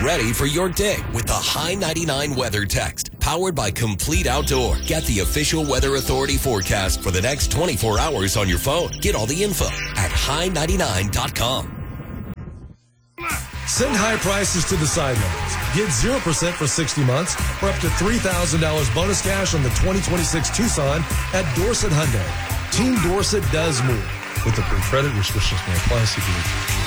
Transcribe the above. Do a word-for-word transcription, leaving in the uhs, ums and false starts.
ready for your day with the High ninety-nine Weather Text, powered by Complete Outdoor. Get the official Weather Authority forecast for the next twenty-four hours on your phone. Get all the info at high ninety-nine dot com. Send high prices to the sidelines. Get zero percent for sixty months or up to three thousand dollars bonus cash on the twenty twenty-six Tucson at Dorset Hyundai. Team Dorset does more. With the free credit, restrictions may apply. See